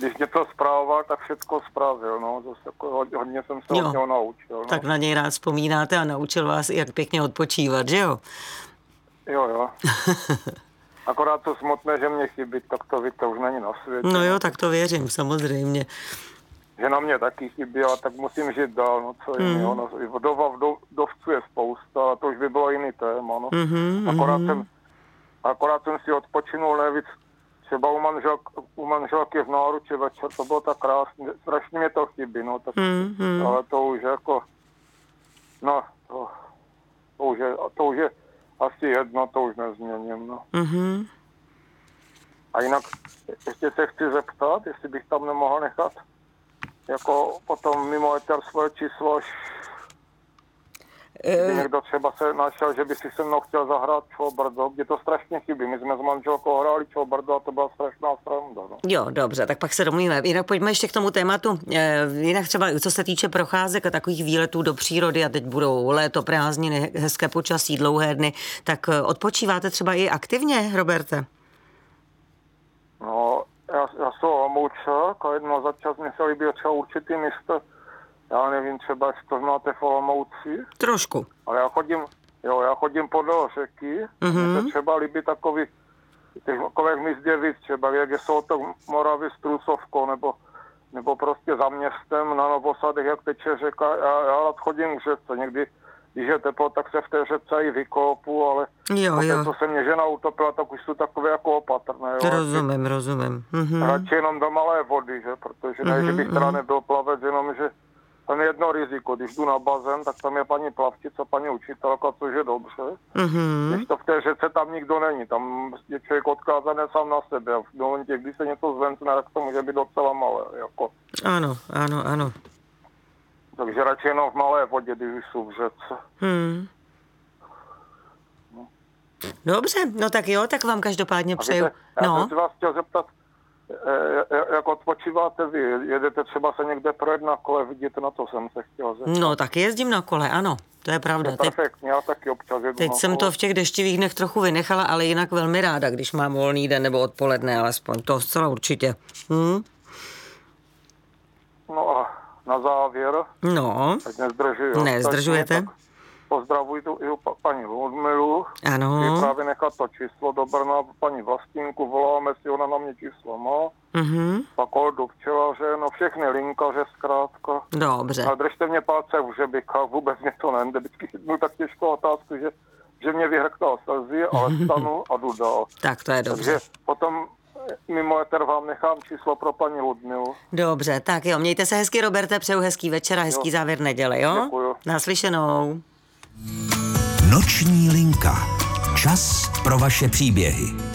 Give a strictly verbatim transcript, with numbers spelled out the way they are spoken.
když něco spravoval, tak všechno spravil, no. Zase jako hodně jsem se od něho naučil. No. Tak na něj rád vzpomínáte a naučil vás, jak pěkně odpočívat, že jo? Jo, jo. Akorát to smutné, že mě chybí, tak to víte, už není na světě. No jo, tak to věřím, samozřejmě. Že na mě taky chybí, ale tak musím žít dál, no co jiného. No, vdova vdovců je spousta, ale to už by bylo jiný téma, no. Mm-hmm, akorát, mm-hmm. jsem, akorát jsem si odpočinul nejvíc, třeba u, manželk, u manželky v náruči večer, to bylo tak krásně, strašně mě to chybí, no, tak, mm-hmm. ale to už jako, no, to, to, už je, to už je asi jedno, to už nezměním, no. Mm-hmm. A jinak ještě se chci zeptat, jestli bych tam nemohl nechat jako potom mimo éter svoje číslo, až kdyby někdo třeba se našel, že by si se mnou chtěl zahrát Čobrdo, kde to strašně chybí. My jsme s manželkou hráli Čobrdo a to byla strašná sranda. No. Jo, dobře, tak pak se domluvíme. Jinak pojďme ještě k tomu tématu. Jinak třeba, co se týče procházek a takových výletů do přírody, a teď budou léto, prázdniny, hezké počasí, dlouhé dny, tak odpočíváte třeba i aktivně, Roberte? No, já, já jsem Olomoučák a jednou za čas mě se líbí třeba určitý místo, já nevím, třeba jestli to znáte v Olomouci. Trošku. Ale já chodím, jo, já chodím podél řeky, mm-hmm. Mně se třeba líbí takový, těch takových míst je víc, třeba jak jsou to Moravy s Trusovkou, nebo, nebo prostě za městem na Novosadech, jak teče řeka, já, já rád chodím k řece, někdy, když je teplo, tak se v té řece i vykopu, ale jo, poté, jo. co se mě žena utopila, tak už jsou takové jako opatrné. Jo. Rozumím, rozumím. Mm-hmm. Radši jenom do malé vody, že? Protože ne, mm-hmm. že bych teda nebyl plavec, jenom, že tam je jedno riziko. Když jdu na bazén, tak tam je paní plavčica, paní učitelka, což je dobře. Mm-hmm. Když to v té řece tam nikdo není, tam je člověk odkázaný sám na sebe. A v momentě, kdy se něco zvencne, tak to může být docela malé. Jako. Ano, ano, ano. Takže radši jenom v malé vodě, když jsou v řece. Hmm. Dobře, no tak jo, tak vám každopádně přeju. Víte, já no. jsem si vás chtěl zeptat, jak odpočíváte vy? Jedete třeba se někde projet na kole, vidíte, na to jsem se chtěl zeptat. No, taky jezdím na kole, ano, to je pravda. Je perfektně, já taky občas jedu Teď na jsem kole. to v těch deštivých dnech trochu vynechala, ale jinak velmi ráda, když mám volný den nebo odpoledne alespoň, to zcela určitě. Hm? No a na závěr, no, ať nezdržuju. Ne, zdržujete. Pozdravuji tu i paní Ludmilu. Ano. Chci právě nechat to číslo do Brna, paní Vlastínku, voláme si, ona na mě číslo má. Mhm. Pak Oldu Včelaře, no všechny linkaře zkrátka. Dobře. A držte mě palce v žebikách, vůbec mě to nejde. Vždycky chytnu tak těžkou otázku, že, že mě vyhrktal slzy, ale stanu a jdu dál. Tak to je dobře. Takže potom mimo éter vám nechám číslo pro paní Ludmilu. Dobře, tak jo, mějte se hezky, Roberte, přeju hezký večer a hezký jo. závěr neděle, jo? Děkuju. Naslyšenou. Noční linka. Čas pro vaše příběhy.